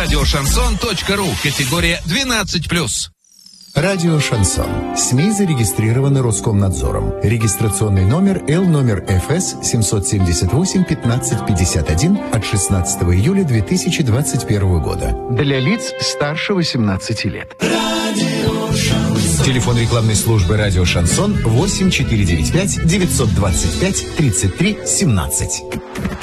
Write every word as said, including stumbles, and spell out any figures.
радиошансон точка ру. Категория двенадцать плюс. Радио «Шансон». СМИ зарегистрированы Роскомнадзором. Регистрационный номер Л номер Ф С семь семь восемь пятнадцать пятьдесят один от шестнадцатого июля две тысячи двадцать первого года. Для лиц старше восемнадцати лет. Телефон рекламной службы «Радио Шансон» восемь четыре девять пять девятьсот двадцать пять тридцать три семнадцать.